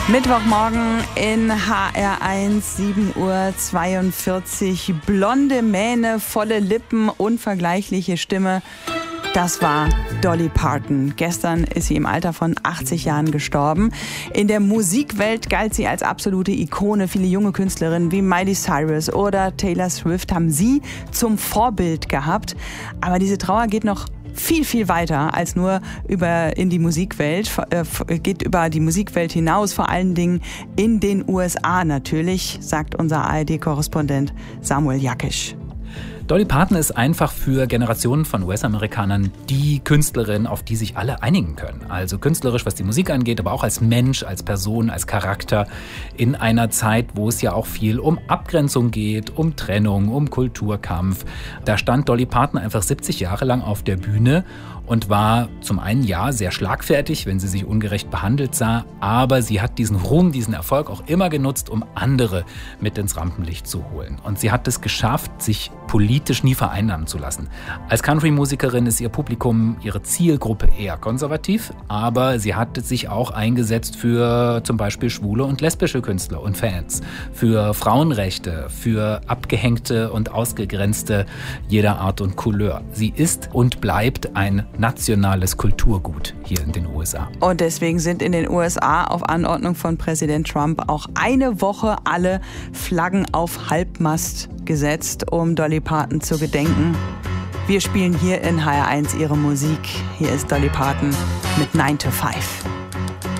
Mittwochmorgen in HR1, 7:42 Uhr. Blonde Mähne, volle Lippen, unvergleichliche Stimme. Das war Dolly Parton. Gestern ist sie im Alter von 80 Jahren gestorben. In der Musikwelt galt sie als absolute Ikone. Viele junge Künstlerinnen wie Miley Cyrus oder Taylor Swift haben sie zum Vorbild gehabt. Aber diese Trauer geht noch viel weiter als nur geht über die Musikwelt hinaus, vor allen Dingen in den USA natürlich, sagt unser ARD-Korrespondent Samuel Jakisch. Dolly Parton ist einfach für Generationen von US-Amerikanern die Künstlerin, auf die sich alle einigen können. Also künstlerisch, was die Musik angeht, aber auch als Mensch, als Person, als Charakter in einer Zeit, wo es ja auch viel um Abgrenzung geht, um Trennung, um Kulturkampf. Da stand Dolly Parton einfach 70 Jahre lang auf der Bühne und war zum einen ja sehr schlagfertig, wenn sie sich ungerecht behandelt sah, aber sie hat diesen Ruhm, diesen Erfolg auch immer genutzt, um andere mit ins Rampenlicht zu holen. Und sie hat es geschafft, sich politisch nie vereinnahmen zu lassen. Als Country-Musikerin ist ihr Publikum, ihre Zielgruppe eher konservativ, aber sie hat sich auch eingesetzt für zum Beispiel schwule und lesbische Künstler und Fans, für Frauenrechte, für Abgehängte und Ausgegrenzte jeder Art und Couleur. Sie ist und bleibt ein nationales Kulturgut hier in den USA. Und deswegen sind in den USA auf Anordnung von Präsident Trump auch eine Woche alle Flaggen auf Halbmast gesetzt, um Dolly Parton zu gedenken. Wir spielen hier in HR1 ihre Musik. Hier ist Dolly Parton mit 9 to 5.